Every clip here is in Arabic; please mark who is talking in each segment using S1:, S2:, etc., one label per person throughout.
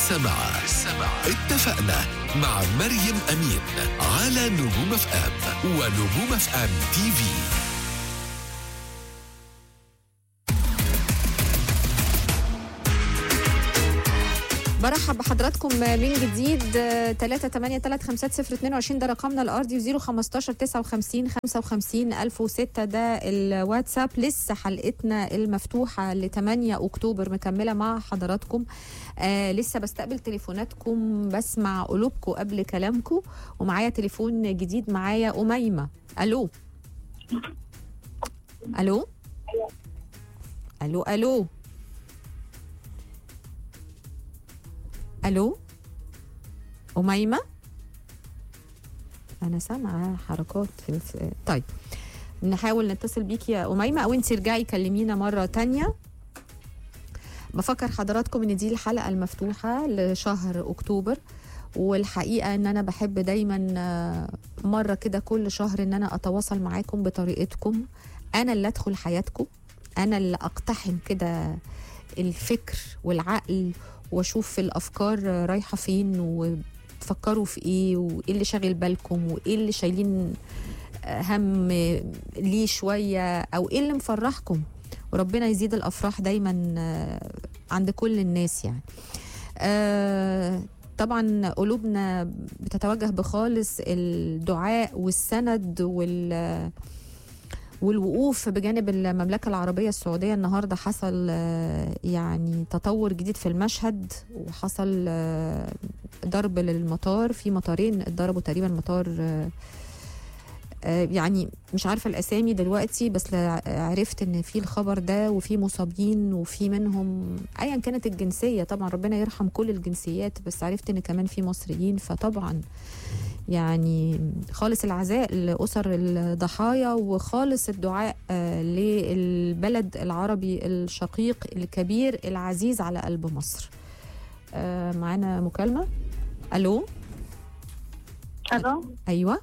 S1: السمع. اتفقنا مع مريم أمين على نجوم اف ام ونجوم اف ام تي في.
S2: برحب بحضراتكم من جديد. 3835022 ده رقمنا الارضي، و015 59 55 1006 ده الواتساب. لسه حلقتنا المفتوحه ل 8 اكتوبر مكمله مع حضراتكم. لسه بستقبل تليفوناتكم، بسمع قلوبكم قبل كلامكم. ومعايا تليفون جديد، معايا أميمة. الو الو الو الو الو أميمة، أنا سامعة حركات في طيب نحاول نتصل بيكي يا أميمة، أو أنت ارجعي كلمينا مرة تانية. بفكر حضراتكم إن دي الحلقة المفتوحة لشهر أكتوبر، والحقيقة إن أنا بحب دايما مرة كده كل شهر إن أنا أتواصل معاكم بطريقتكم. أنا اللي أدخل حياتكم، أنا اللي أقتحم كده الفكر والعقل، واشوف الافكار رايحه فين، وتفكروا في ايه، وايه اللي شاغل بالكم، وايه اللي شايلين هم ليه شويه، او ايه اللي مفرحكم. وربنا يزيد الافراح دايما عند كل الناس يعني. طبعا قلوبنا بتتوجه بخالص الدعاء والسند والوقوف بجانب المملكة العربية السعودية. النهاردة حصل يعني تطور جديد في المشهد، وحصل ضرب للمطار، في مطارين اتضربوا تقريبا، مطار يعني مش عارفة الأسامي دلوقتي، بس عرفت ان في الخبر ده، وفي مصابين، وفي منهم ايا كانت الجنسية. طبعا ربنا يرحم كل الجنسيات، بس عرفت ان كمان في مصريين. فطبعا يعني خالص العزاء لأسر الضحايا، وخالص الدعاء للبلد العربي الشقيق الكبير العزيز على قلب مصر. معانا مكالمة. ألو. أيوة.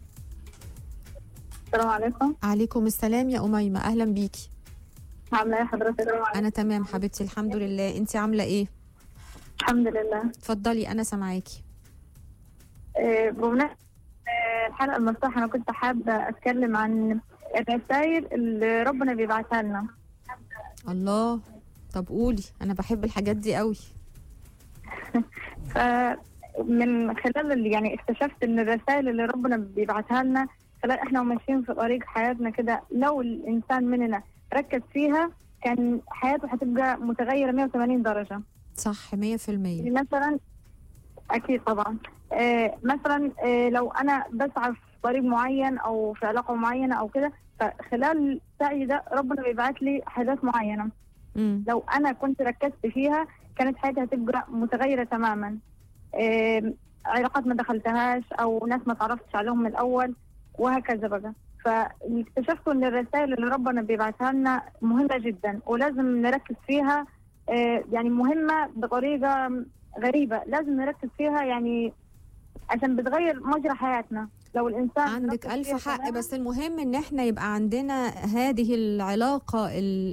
S3: السلام عليكم.
S2: عليكم السلام يا أميمة، أهلا بيكي.
S3: عاملة ايه حضرتك؟
S2: أنا تمام حبيبتي الحمد لله، أنت عاملة ايه؟
S3: الحمد لله.
S2: اتفضلي أنا سامعاكي.
S3: بمناسبة الحلقة المفتوحة، أنا كنت حابة أتكلم عن الرسائل اللي ربنا بيبعتها لنا.
S2: الله، طب قولي، أنا بحب الحاجات دي قوي.
S3: فمن خلال يعني اكتشفت إن الرسائل اللي ربنا بيبعتها لنا خلال إحنا وماشيين في طريق حياتنا كده، لو الإنسان مننا ركز فيها كان حياته هتبقى متغيرة 180 درجة.
S2: صح 100%.
S3: مثلا أكيد طبعا. مثلا لو أنا بسعى في طريق معين أو في علاقة معينة أو كده، فخلال السعي ده ربنا بيبعت لي حاجات معينة. لو أنا كنت ركزت فيها كانت حياتي هتبقى متغيرة تماما. علاقات ما دخلتهاش، أو ناس ما تعرفتش عليهم من الأول، وهكذا بقى. فاكتشفت إن الرسائل اللي ربنا بيبعتها لنا مهمة جدا، ولازم نركز فيها. يعني مهمة بطريقة غريبة، لازم نركز فيها يعني عشان بتغير مجرى حياتنا. لو الإنسان
S2: عندك ألف حق، بس المهم إن احنا يبقى عندنا هذه العلاقة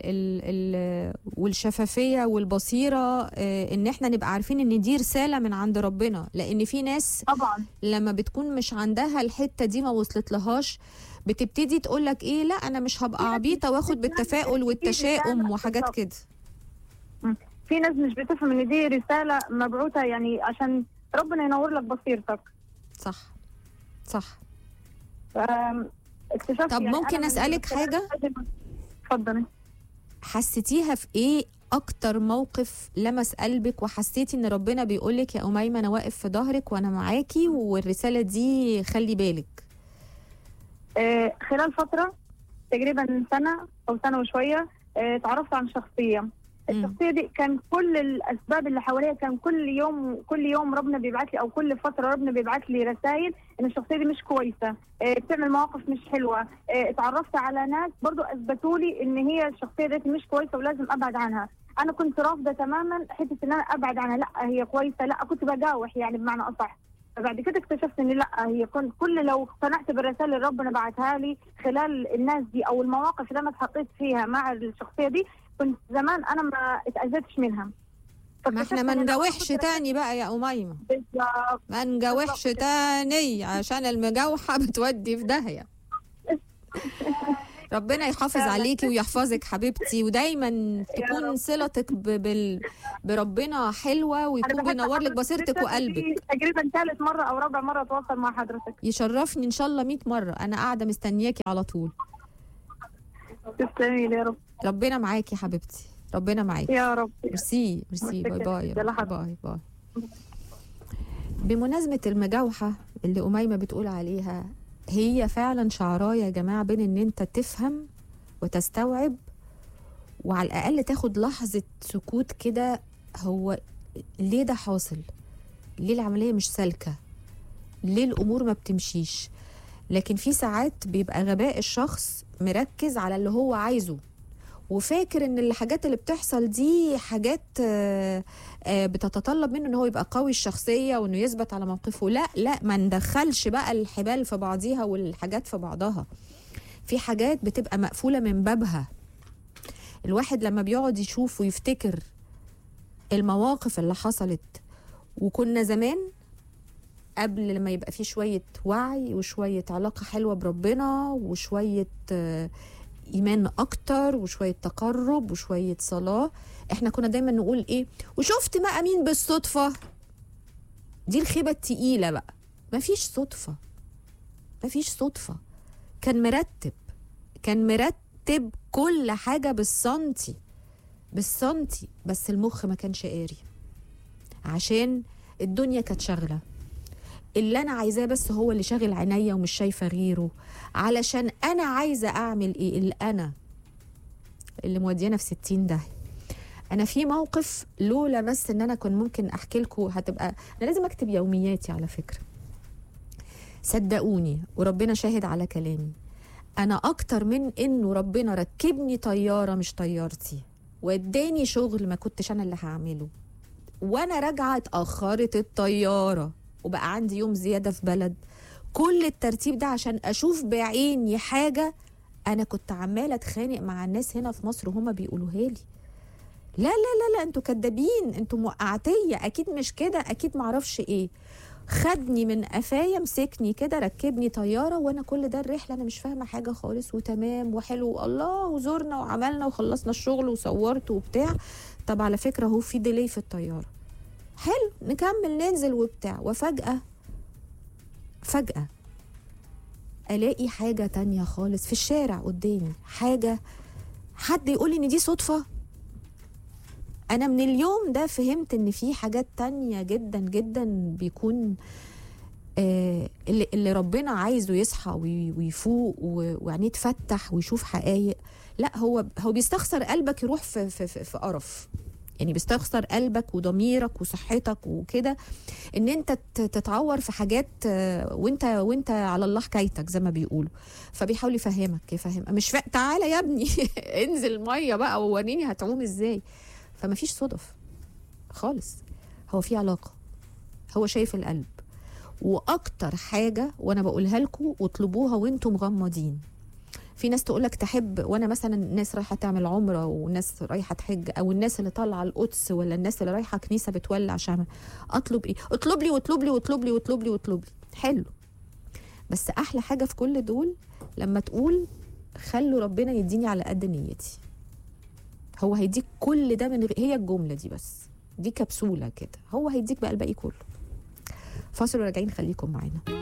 S2: والشفافية والبصيرة، إن احنا نبقى عارفين إن دي رسالة من عند ربنا. لأن في ناس
S3: طبعا
S2: لما بتكون مش عندها الحتة دي، ما وصلت لهاش، بتبتدي تقولك إيه، لا أنا مش هبقى عبيطة واخد بالتفاؤل والتشاؤم وحاجات كده.
S3: في ناس مش بتفهم ان دي رسالة مبعوثة يعني عشان ربنا ينور لك بصيرتك.
S2: صح صح.
S3: اكتشفت.
S2: طب
S3: يعني
S2: ممكن أسألك حاجة؟
S3: اتفضلي.
S2: حسيتيها في ايه اكتر موقف لمس قلبك، وحسيتي ان ربنا بيقولك يا أميمة انا واقف في ظهرك وانا معاكي، والرسالة دي خلي بالك؟
S3: خلال فترة تقريبا سنة او سنة وشوية تعرفت عن شخصية. الشخصية دي كان كل الأسباب اللي حواليها، كان كل يوم ربنا بيبعت لي، أو كل فترة ربنا بيبعت لي رسائل إن الشخصية دي مش كويسة، بتعمل مواقف مش حلوة. اتعرفت على ناس برضو أثبتوا لي إن هي الشخصية دي مش كويسة ولازم أبعد عنها. أنا كنت رافضة تماما حتة إن أنا أبعد عنها، لا هي كويسة، لا كنت بجاوح يعني بمعنى أصح. فبعد كده اكتشفت إن لا، هي كل لو اقتنعت بالرسائل اللي ربنا بعتها لي خلال الناس دي أو المواقف اللي أنا اتحطيت فيها مع الشخصية دي، كنت زمان أنا ما اتأذيتش منها.
S2: ما احنا ما نجوحش تاني بقى يا أميمة،
S3: بالظبط.
S2: ما نجوحش تاني عشان المجاوحة بتودي في داهية. ربنا يحافظ عليكي ويحفظك حبيبتي، ودايما تكون صلتك بربنا حلوة، ويكون بينور لك بصيرتك وقلبك.
S3: تقريبا ثالث مرة أو رابع مرة أتواصل مع حضرتك.
S2: يشرفني إن شاء الله 100 مرة، أنا قاعدة مستنياكي على طول.
S3: تسلمي لي يا رب.
S2: ربنا معاكي يا حبيبتي، ربنا معاكي
S3: يا رب.
S2: ميرسي. باي باي باي باي. بمناسبة المجاوحة اللي أميمة بتقول عليها، هي فعلا شعراية يا جماعة بين ان انت تفهم وتستوعب، وعلى الأقل تاخد لحظة سكوت كده. هو ليه ده حاصل؟ ليه العملية مش سالكة؟ ليه الأمور ما بتمشيش؟ لكن في ساعات بيبقى غباء الشخص مركز على اللي هو عايزه، وفاكر ان الحاجات اللي بتحصل دي حاجات بتتطلب منه ان هو يبقى قوي الشخصية وانه يثبت على موقفه. لا ما ندخلش بقى الحبال في بعضيها والحاجات في بعضها. في حاجات بتبقى مقفولة من بابها. الواحد لما بيقعد يشوف ويفتكر المواقف اللي حصلت، وكنا زمان قبل لما يبقى فيه شوية وعي وشوية علاقة حلوة بربنا وشوية إيمان أكتر وشوية تقرب وشوية صلاة، إحنا كنا دايما نقول إيه؟ وشفت ما أمين بالصدفة. دي الخيبة التقيلة بقى. مفيش صدفة، مفيش صدفة. كان مرتب كل حاجة بالسنتي، بس المخ ما كانش قاري، عشان الدنيا كانت شغلة. اللي أنا عايزاه بس هو اللي شاغل عينيا ومش شايفة غيره، علشان أنا عايزة أعمل إيه؟ الأنا اللي مودينا في 60 داهية. أنا في موقف لولا بس إن أنا كنت ممكن أحكي لكم هتبقى، أنا لازم أكتب يومياتي على فكرة، صدقوني وربنا شاهد على كلامي. أنا أكتر من إنه ربنا ركبني طيارة مش طيارتي واداني شغل ما كنتش أنا اللي هعمله، وأنا راجعة اتأخرت الطيارة وبقى عندي يوم زيادة في بلد، كل الترتيب ده عشان أشوف بعيني حاجة أنا كنت عمالة أتخانق مع الناس هنا في مصر وهما بيقولوها لي. لا لا لا لا، انتوا كدابين، انتوا موقعتية، أكيد مش كده، أكيد معرفش إيه. خدني من قفايا، مسكني كده، ركبني طيارة، وأنا كل ده الرحلة أنا مش فاهمة حاجة خالص، وتمام وحلو الله، وزورنا وعملنا وخلصنا الشغل وصورت وبتاع. طب على فكرة هو في ديلي في الطيارة، حلو نكمل ننزل وبتاع، وفجأة ألاقي حاجة تانية خالص في الشارع قدامي، حاجة حد يقولي إن دي صدفة. أنا من اليوم ده فهمت إن في حاجات تانية جدا جدا بيكون اللي ربنا عايزه يصحى ويفوق وعينيه تفتح ويشوف حقايق. لا هو بيستخسر قلبك يروح في قرف، يعني بيستخسر قلبك وضميرك وصحتك وكده، ان انت تتعور في حاجات وانت على الله حكايتك زي ما بيقولوا. فبيحاول يفهم مش تعالى يا ابني انزل الميه بقى ووريني هتعوم ازاي. فما فيش صدف خالص، هو في علاقه، هو شايف القلب. واكتر حاجه وانا بقولها لكم واطلبوها وانتم مغمضين، في ناس تقولك تحب، وانا مثلا ناس رايحه تعمل عمره وناس رايحه تحج، او الناس اللي طالعه القدس، ولا الناس اللي رايحه كنيسه بتولع شمع، اطلب ايه؟ اطلب لي واطلب لي واطلب لي واطلب لي واطلب لي، حلو. بس احلى حاجه في كل دول لما تقول خلوا ربنا يديني على قد نيتي. هو هيديك كل ده من هي الجمله دي بس، دي كبسوله كده، هو هيديك بقى الباقي كله. فاصل وراجعين، خليكم معانا.